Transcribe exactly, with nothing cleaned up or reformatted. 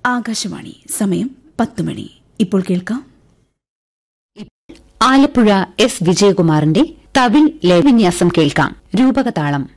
ആകാശവാണി. സമയം പത്ത് മണി. ഇപ്പോൾ കേൾക്കാം ആലപ്പുഴ എസ് വിജയകുമാറിന്റെ തവിൽ ലയവിന്യാസം കേൾക്കാം. രൂപകതാളം.